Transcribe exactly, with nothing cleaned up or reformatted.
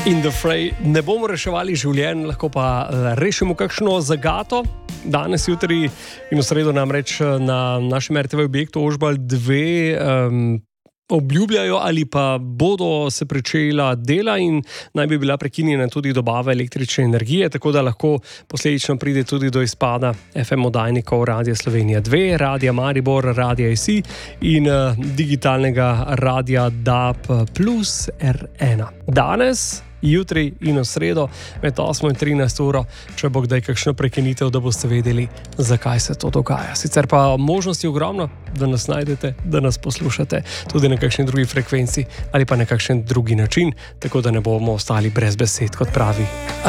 In the Fray ne bomo reševali življenj, lahko pa rešimo kakšno zagato. Danes, jutri in v sredo namreč na našem R T V objektu Ožbalt dve um, obljubljajo ali pa bodo se pričela dela in naj bi bila prekinjena tudi dobava električne energije, tako da lahko posledično pride tudi do izpada F M oddajnikov Radia Slovenija dve, Radia Maribor, Radia I C I in uh, digitalnega radia D A B plus R ena. Danes, jutri in v sredo med osmo in trinajsto uro, če bo kdaj kakšno prekinitev, da boste vedeli, zakaj se to dogaja. Sicer pa možnosti ogromno, da nas najdete, da nas poslušate tudi na kakšni drugi frekvenci ali pa na kakšen drugi način, tako da ne bomo ostali brez besed, kot pravi